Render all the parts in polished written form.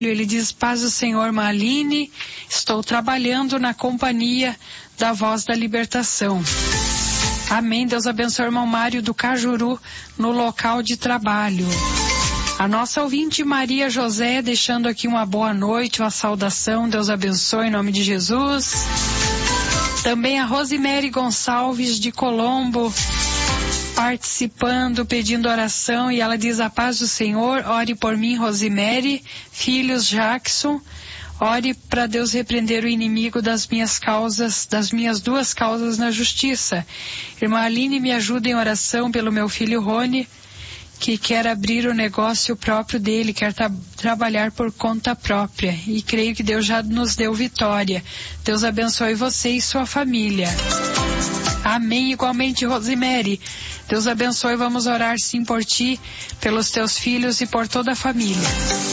Ele diz: paz do Senhor, Maline, estou trabalhando na companhia da Voz da Libertação. Amém. Deus abençoe o irmão Mário do Cajuru no local de trabalho. A nossa ouvinte Maria José deixando aqui uma boa noite, uma saudação. Deus abençoe em nome de Jesus. Também a Rosemary Gonçalves de Colombo participando, pedindo oração, e ela diz: a paz do Senhor, ore por mim, Rosemary, filhos Jackson, ore para Deus repreender o inimigo das minhas causas, das minhas duas causas na justiça. Irmã Aline, me ajuda em oração pelo meu filho Rony, que quer abrir o negócio próprio dele, quer trabalhar por conta própria, e creio que Deus já nos deu vitória. Deus abençoe você e sua família. Amém. Igualmente, Rosemary, Deus abençoe. Vamos orar sim por ti, pelos teus filhos e por toda a família.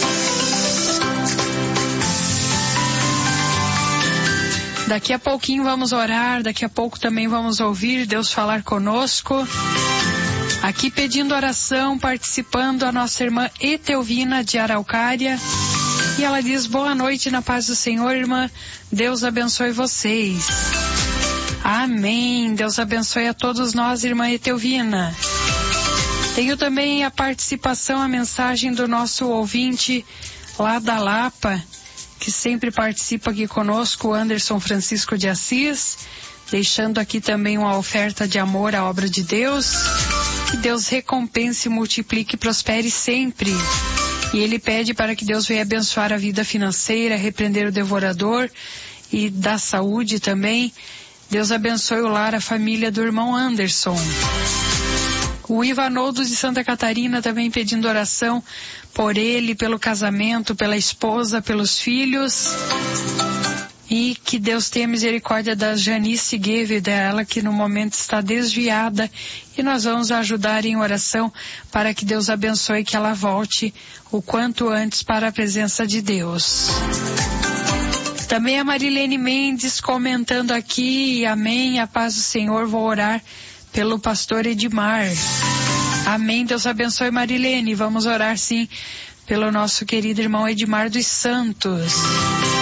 Daqui a pouquinho vamos orar, daqui a pouco também vamos ouvir Deus falar conosco. Aqui pedindo oração, participando a nossa irmã Etelvina de Araucária. E ela diz: boa noite na paz do Senhor, irmã. Deus abençoe vocês. Amém. Deus abençoe a todos nós, irmã Etelvina. Tenho também a participação, a mensagem do nosso ouvinte lá da Lapa, que sempre participa aqui conosco, o Anderson Francisco de Assis, deixando aqui também uma oferta de amor à obra de Deus. Que Deus recompense, multiplique e prospere sempre. E ele pede para que Deus venha abençoar a vida financeira, repreender o devorador e dar saúde também. Deus abençoe o lar, a família do irmão Anderson. O Ivanoldo de Santa Catarina também pedindo oração por ele, pelo casamento, pela esposa, pelos filhos. E que Deus tenha misericórdia da Janice Gueve, dela que no momento está desviada. E nós vamos ajudar em oração para que Deus abençoe, que ela volte o quanto antes para a presença de Deus. Também a Marilene Mendes comentando aqui: amém, a paz do Senhor, vou orar pelo pastor Edmar. Amém. Deus abençoe, Marilene. Vamos orar sim pelo nosso querido irmão Edmar dos Santos.